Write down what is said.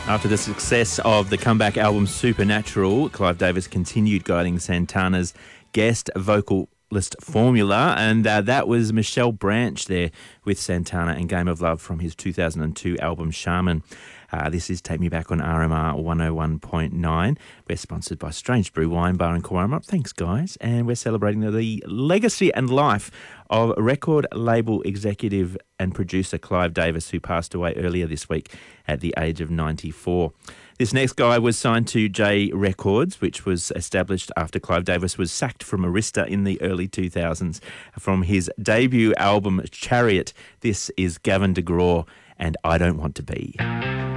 After the success of the comeback album Supernatural, Clive Davis continued guiding Santana's guest vocalist formula, and that was Michelle Branch there with Santana and Game of Love from his 2002 album Shaman. This is Take Me Back on RMR 101.9. We're sponsored by Strange Brew Wine Bar in Coorumra. Thanks, guys. And we're celebrating the legacy and life of record label executive and producer Clive Davis, who passed away earlier this week at the age of 94. This next guy was signed to J Records, which was established after Clive Davis was sacked from Arista in the early 2000s. From his debut album Chariot, this is Gavin DeGraw and I Don't Want to Be.